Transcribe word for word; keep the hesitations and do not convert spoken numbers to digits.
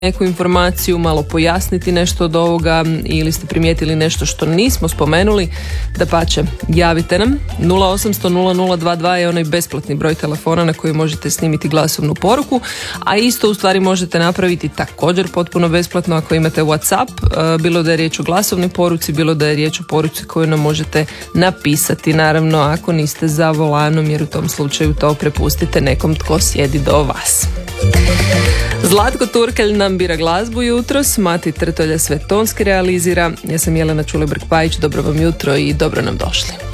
neku informaciju, malo pojasniti nešto od ovoga ili ste primijetili nešto što nismo spomenuli, dapače, javite nam. Nula osam sto nula nula dva dva je onaj besplatni broj telefona na koji možete snimiti glasovnu poruku, a isto u stvari možete napraviti također potpuno besplatno ako imate WhatsApp, bilo da je riječ o glasovnoj poruci, bilo da je riječ o poruci koju nam možete napisati, naravno ako niste za volanom, jer u tom slučaju to prepustite nekom tko sjedi do vas. Zlatko Turkelj nam bira glazbu jutros, Mati Trtolja sve tonski realizira. Ja sam Jelena Čulebrk-Pajić, dobro vam jutro i dobro nam došli.